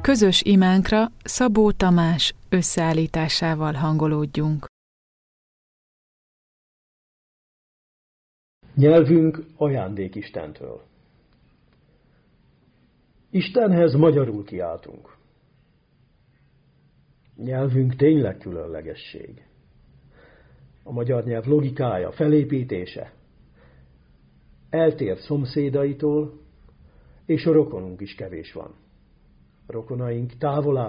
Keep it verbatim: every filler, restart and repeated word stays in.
Közös imánkra Szabó Tamás összeállításával hangolódjunk. Nyelvünk ajándék Istentől. Istenhez magyarul kiáltunk. Nyelvünk tényleg különlegesség. A magyar nyelv logikája, felépítése eltér szomszédaitól, és a rokonunk is kevés van. Rokonaink távol